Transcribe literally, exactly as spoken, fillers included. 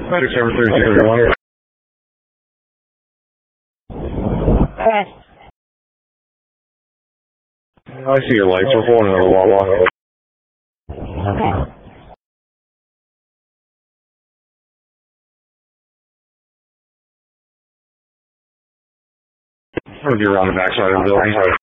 six seven three zero one. Okay. I see your lights. We're pulling another Wawa. Okay. I'm going to be around the backside of the building.